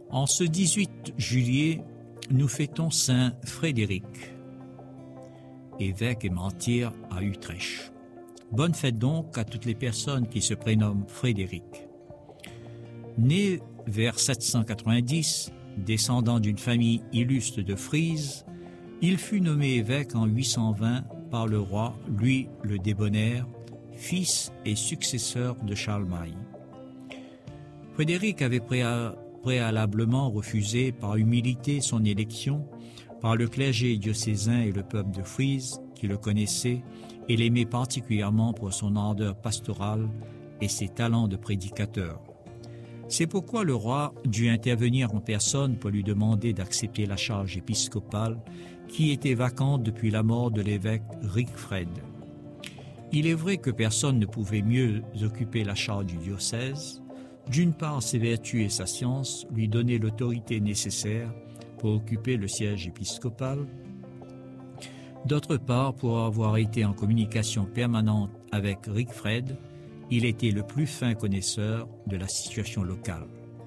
En ce 18 juillet, nous fêtons Saint Frédéric, évêque et martyr à Utrecht. Bonne fête donc à toutes les personnes qui se prénomment Frédéric. Né vers 790, descendant d'une famille illustre de Frise, il fut nommé évêque en 820 par le roi Louis le Débonnaire, fils et successeur de Charlemagne. Frédéric avait préalablement refusé par humilité son élection par le clergé diocésain et le peuple de Frise qui le connaissait et l'aimait particulièrement pour son ardeur pastorale et ses talents de prédicateur. C'est pourquoi le roi dut intervenir en personne pour lui demander d'accepter la charge épiscopale qui était vacante depuis la mort de l'évêque Rigfred. Il est vrai que personne ne pouvait mieux occuper la charge du diocèse. D'une part, ses vertus et sa science lui donnaient l'autorité nécessaire pour occuper le siège épiscopal. D'autre part, pour avoir été en communication permanente avec Rigfred, il était le plus fin connaisseur de la situation locale.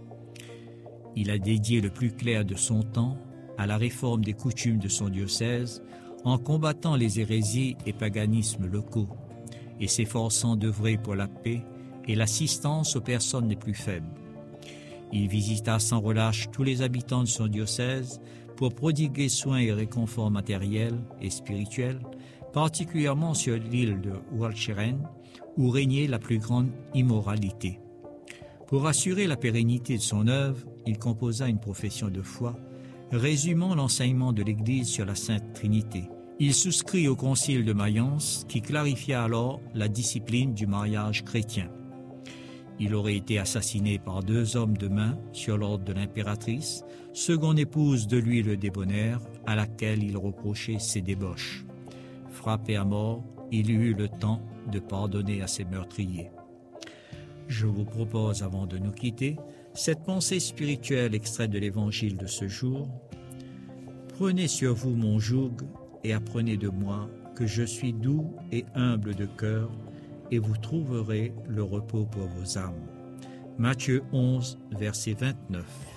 Il a dédié le plus clair de son temps à la réforme des coutumes de son diocèse en combattant les hérésies et paganismes locaux et s'efforçant d'œuvrer pour la paix et l'assistance aux personnes les plus faibles. Il visita sans relâche tous les habitants de son diocèse pour prodiguer soins et réconfort matériels et spirituels, particulièrement sur l'île de Walcheren, où régnait la plus grande immoralité. Pour assurer la pérennité de son œuvre, il composa une profession de foi, résumant l'enseignement de l'Église sur la Sainte Trinité. Il souscrit au Concile de Mayence, qui clarifia alors la discipline du mariage chrétien. Il aurait été assassiné par 2 hommes de main sur l'ordre de l'impératrice, seconde épouse de Louis le Débonnaire, à laquelle il reprochait ses débauches. Frappé à mort, il eut le temps de pardonner à ses meurtriers. Je vous propose, avant de nous quitter, cette pensée spirituelle extraite de l'Évangile de ce jour. Prenez sur vous mon joug et apprenez de moi que je suis doux et humble de cœur, et vous trouverez le repos pour vos âmes. Matthieu 11, verset 29.